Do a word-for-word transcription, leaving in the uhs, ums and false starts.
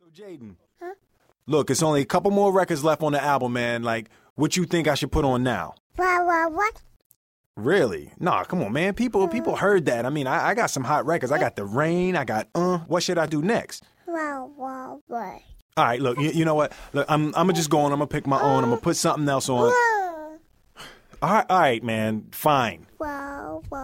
Jaden. Huh? Look, it's only a couple more records left on the album, man. Like, what you think I should put on now? What, what, what? Really? Nah, come on, man. People people heard that. I mean, I, I got some hot records. I got The Rain. I got, uh, what should I do next? What, what, what? All right, look, you, you know what? Look, I'm, I'm going to just go on. I'm going to pick my own. I'm going to put something else on. All right, all right, man. Fine. Wow, wow.